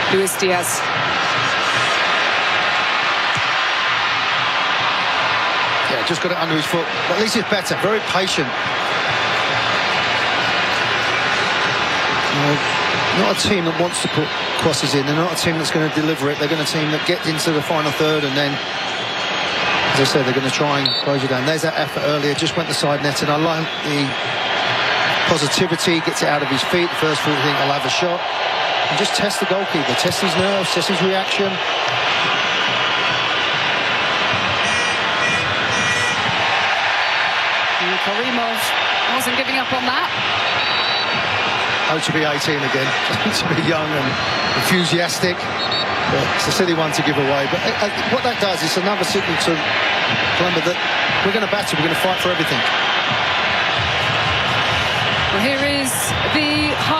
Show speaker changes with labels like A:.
A: Luis Diaz.
B: Yeah, just got it under his foot. But at least it's better. Very patient. Not a team that wants to put crosses in. They're not a team that's going to deliver it. They're going to team that gets into the final third and then, as I said, they're going to try and close you down. There's that effort earlier. Just went the side net, and I like the positivity. Gets it out of his feet. The first thought, think I'll have a shot. And just test the goalkeeper. Test his nerves. Test his reaction.
A: Karimov wasn't giving up on that.
B: Oh, to be 18 again, to be young and enthusiastic. But it's a silly one to give away. But what that does is another signal to remember that we're going to battle, we're going to fight for everything.
A: Well, here is the